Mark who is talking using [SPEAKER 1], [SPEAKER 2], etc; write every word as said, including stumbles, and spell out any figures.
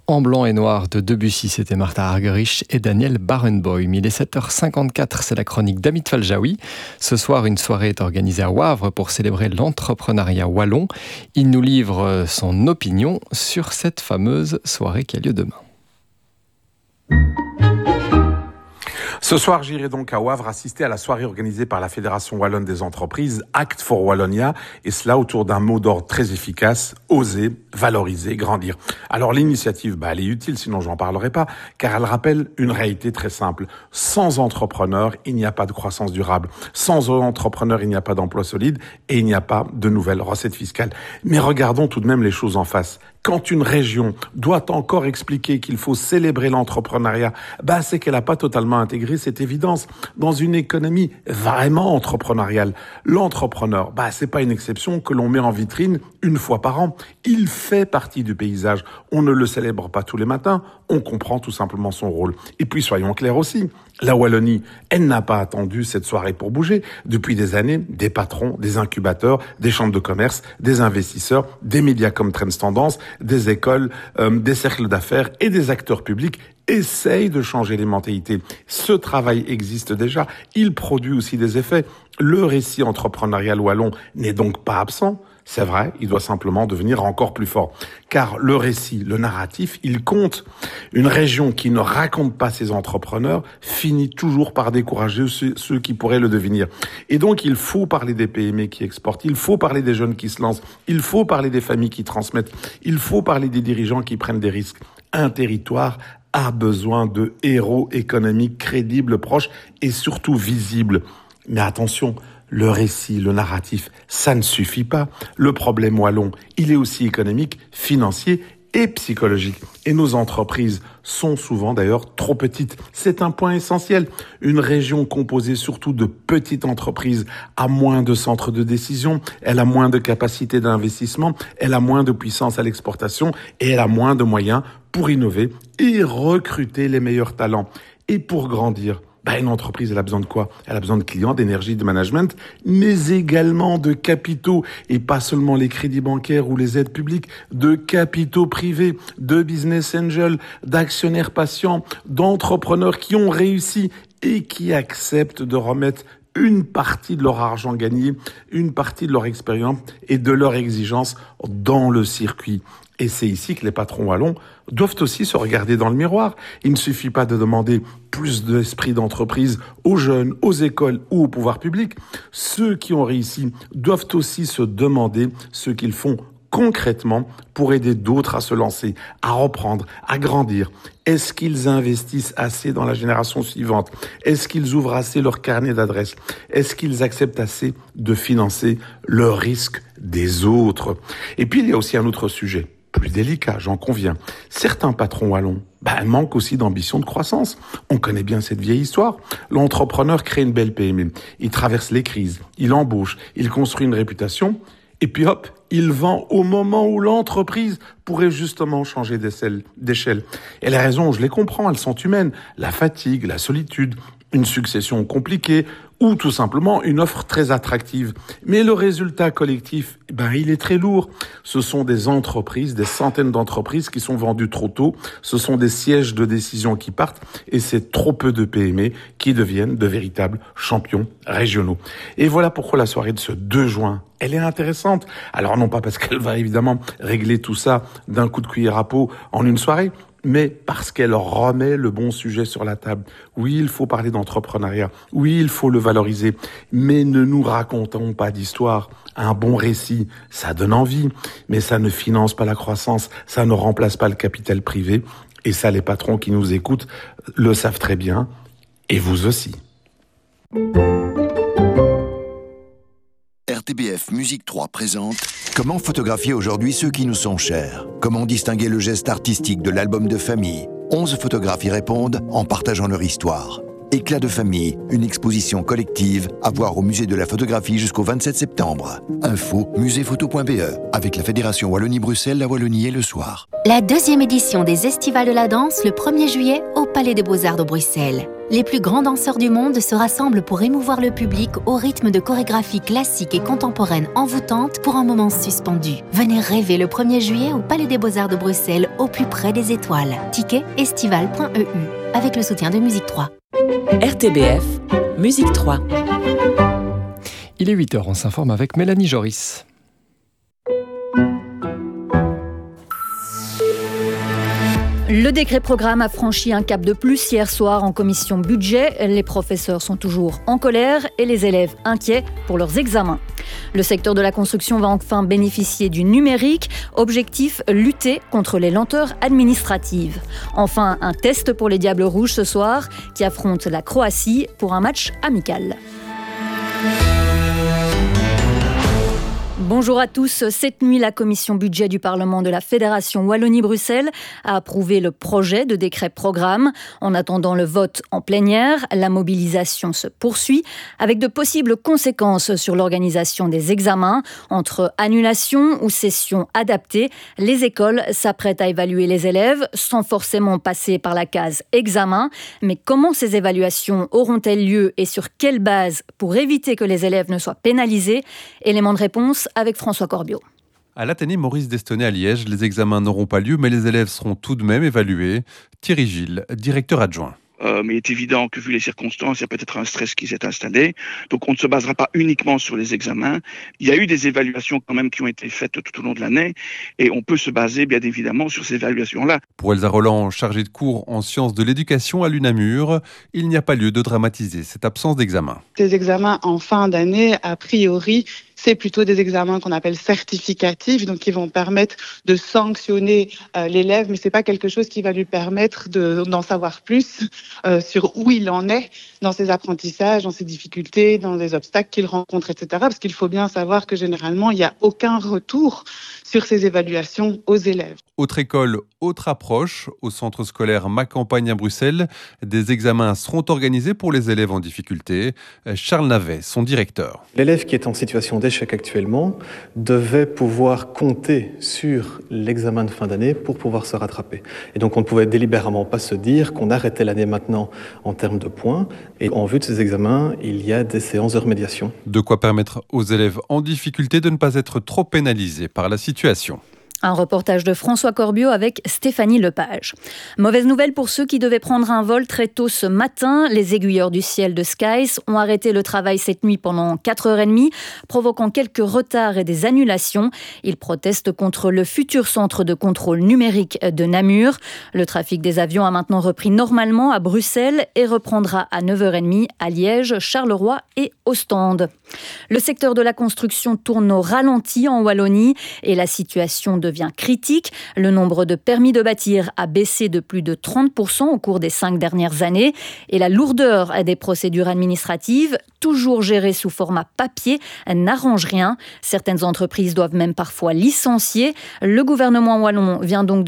[SPEAKER 1] En blanc et noir de Debussy, c'était Martha Argerich et Daniel Barenboim. Il est sept heures cinquante-quatre, c'est la chronique d'Hamid Faljaoui. Ce soir, une soirée est organisée à Wavre pour célébrer l'entrepreneuriat wallon. Il nous livre son opinion sur cette fameuse soirée qui a lieu demain.
[SPEAKER 2] Ce soir, j'irai donc à Wavre assister à la soirée organisée par la Fédération Wallonne des entreprises, Act for Wallonia, et cela autour d'un mot d'ordre très efficace, oser, valoriser, grandir. Alors l'initiative, bah, elle est utile, sinon j'en parlerai pas, car elle rappelle une réalité très simple. Sans entrepreneurs, il n'y a pas de croissance durable. Sans entrepreneurs, il n'y a pas d'emploi solide et il n'y a pas de nouvelles recettes fiscales. Mais regardons tout de même les choses en face. Quand une région doit encore expliquer qu'il faut célébrer l'entrepreneuriat, bah c'est qu'elle n'a pas totalement intégré cette évidence dans une économie vraiment entrepreneuriale. L'entrepreneur, bah c'est pas une exception que l'on met en vitrine une fois par an. Il fait partie du paysage. On ne le célèbre pas tous les matins, on comprend tout simplement son rôle. Et puis soyons clairs aussi, la Wallonie, elle n'a pas attendu cette soirée pour bouger. Depuis des années, des patrons, des incubateurs, des chambres de commerce, des investisseurs, des médias comme Trends Tendance, des écoles, euh, des cercles d'affaires et des acteurs publics essayent de changer les mentalités. Ce travail existe déjà, il produit aussi des effets. Le récit entrepreneurial wallon n'est donc pas absent. C'est vrai, il doit simplement devenir encore plus fort. Car le récit, le narratif, il compte. Une région qui ne raconte pas ses entrepreneurs finit toujours par décourager ceux, ceux qui pourraient le devenir. Et donc, il faut parler des P M E qui exportent, il faut parler des jeunes qui se lancent, il faut parler des familles qui transmettent, il faut parler des dirigeants qui prennent des risques. Un territoire a besoin de héros économiques crédibles, proches et surtout visibles. Mais attention, le récit, le narratif, ça ne suffit pas. Le problème wallon, il est aussi économique, financier et psychologique. Et nos entreprises sont souvent d'ailleurs trop petites. C'est un point essentiel. Une région composée surtout de petites entreprises a moins de centres de décision, elle a moins de capacité d'investissement, elle a moins de puissance à l'exportation et elle a moins de moyens pour innover et recruter les meilleurs talents. Et pour grandir, bah, une entreprise, elle a besoin de quoi? Elle a besoin de clients, d'énergie, de management, mais également de capitaux, et pas seulement les crédits bancaires ou les aides publiques, de capitaux privés, de business angels, d'actionnaires patients, d'entrepreneurs qui ont réussi et qui acceptent de remettre une partie de leur argent gagné, une partie de leur expérience et de leur exigence dans le circuit. Et c'est ici que les patrons wallons doivent aussi se regarder dans le miroir. Il ne suffit pas de demander plus d'esprit d'entreprise aux jeunes, aux écoles ou au pouvoir public. Ceux qui ont réussi doivent aussi se demander ce qu'ils font concrètement pour aider d'autres à se lancer, à reprendre, à grandir. Est-ce qu'ils investissent assez dans la génération suivante? Est-ce qu'ils ouvrent assez leur carnet d'adresses? Est-ce qu'ils acceptent assez de financer le risque des autres? Et puis il y a aussi un autre sujet, plus délicat, j'en conviens. Certains patrons wallons bah, manquent aussi d'ambition de croissance. On connaît bien cette vieille histoire. L'entrepreneur crée une belle P M E. Il traverse les crises, il embauche, il construit une réputation, et puis hop, il vend au moment où l'entreprise pourrait justement changer d'échelle. Et les raisons, je les comprends, elles sont humaines. La fatigue, la solitude, une succession compliquée ou tout simplement une offre très attractive. Mais le résultat collectif, ben, il est très lourd. Ce sont des entreprises, des centaines d'entreprises qui sont vendues trop tôt. Ce sont des sièges de décision qui partent et c'est trop peu de P M E qui deviennent de véritables champions régionaux. Et voilà pourquoi la soirée de ce deux juin, elle est intéressante. Alors non pas parce qu'elle va évidemment régler tout ça d'un coup de cuillère à peau en une soirée, mais parce qu'elle remet le bon sujet sur la table. Oui, il faut parler d'entrepreneuriat. Oui, il faut le valoriser. Mais ne nous racontons pas d'histoire. Un bon récit, ça donne envie, mais ça ne finance pas la croissance, ça ne remplace pas le capital privé. Et ça, les patrons qui nous écoutent le savent très bien. Et vous aussi.
[SPEAKER 3] R T B F Musique trois présente Comment photographier aujourd'hui ceux qui nous sont chers? Comment distinguer le geste artistique de l'album de famille? onze photographes y répondent en partageant leur histoire. Éclat de famille, une exposition collective à voir au musée de la photographie jusqu'au vingt-sept septembre. Info muséephoto point b e. Avec la Fédération Wallonie-Bruxelles, la Wallonie est le soir.
[SPEAKER 4] La deuxième édition des Estivales de la danse le premier juillet au Palais des Beaux-Arts de Bruxelles. Les plus grands danseurs du monde se rassemblent pour émouvoir le public au rythme de chorégraphies classiques et contemporaines envoûtantes pour un moment suspendu. Venez rêver le premier juillet au Palais des Beaux-Arts de Bruxelles, au plus près des étoiles. Ticket estival point e u avec le soutien de Musique trois.
[SPEAKER 5] R T B F, Musique trois.
[SPEAKER 1] Il est huit heures, on s'informe avec Mélanie Joris.
[SPEAKER 6] Le décret-programme a franchi un cap de plus hier soir en commission budget. Les professeurs sont toujours en colère et les élèves inquiets pour leurs examens. Le secteur de la construction va enfin bénéficier du numérique. Objectif, lutter contre les lenteurs administratives. Enfin, un test pour les Diables Rouges ce soir qui affrontent la Croatie pour un match amical. Bonjour à tous. Cette nuit, la commission budget du Parlement de la Fédération Wallonie-Bruxelles a approuvé le projet de décret-programme. En attendant le vote en plénière, la mobilisation se poursuit avec de possibles conséquences sur l'organisation des examens. Entre annulation ou session adaptée, les écoles s'apprêtent à évaluer les élèves sans forcément passer par la case examen. Mais comment ces évaluations auront-elles lieu et sur quelle base pour éviter que les élèves ne soient pénalisés? Élément de réponse avec François Corbiot.
[SPEAKER 7] À l'Athénée Maurice Destonnet à Liège, les examens n'auront pas lieu, mais les élèves seront tout de même évalués. Thierry Gilles, directeur adjoint.
[SPEAKER 8] Euh, mais il est évident que vu les circonstances, il y a peut-être un stress qui s'est installé. Donc on ne se basera pas uniquement sur les examens. Il y a eu des évaluations quand même qui ont été faites tout au long de l'année et on peut se baser bien évidemment sur ces évaluations-là.
[SPEAKER 7] Pour Elsa Roland, chargée de cours en sciences de l'éducation à l'UNAMUR, il n'y a pas lieu de dramatiser cette absence d'examen.
[SPEAKER 9] Ces examens en fin d'année, a priori, c'est plutôt des examens qu'on appelle certificatifs, donc qui vont permettre de sanctionner euh, l'élève, mais c'est pas quelque chose qui va lui permettre de, d'en savoir plus euh, sur où il en est dans ses apprentissages, dans ses difficultés, dans les obstacles qu'il rencontre, et cetera. Parce qu'il faut bien savoir que généralement, il n'y a aucun retour sur ces évaluations aux élèves.
[SPEAKER 7] Autre école, autre approche. Au centre scolaire Ma Campagne à Bruxelles, des examens seront organisés pour les élèves en difficulté. Charles Navet, son directeur.
[SPEAKER 10] L'élève qui est en situation d'échec actuellement devait pouvoir compter sur l'examen de fin d'année pour pouvoir se rattraper. Et donc on ne pouvait délibérément pas se dire qu'on arrêtait l'année maintenant en termes de points. Et en vue de ces examens, il y a des séances de remédiation.
[SPEAKER 7] De quoi permettre aux élèves en difficulté de ne pas être trop pénalisés par la situation.
[SPEAKER 6] Un reportage de François Corbiot avec Stéphanie Lepage. Mauvaise nouvelle pour ceux qui devaient prendre un vol très tôt ce matin. Les aiguilleurs du ciel de Skies ont arrêté le travail cette nuit pendant quatre heures trente, provoquant quelques retards et des annulations. Ils protestent contre le futur centre de contrôle numérique de Namur. Le trafic des avions a maintenant repris normalement à Bruxelles et reprendra à neuf heures trente à Liège, Charleroi et Ostende. Le secteur de la construction tourne au ralenti en Wallonie et la situation devient critique. Le nombre de permis de bâtir a baissé de plus de trente pour cent au cours des cinq dernières années et la lourdeur des procédures administratives, toujours gérées sous format papier, n'arrange rien. Certaines entreprises doivent même parfois licencier. Le gouvernement wallon vient donc de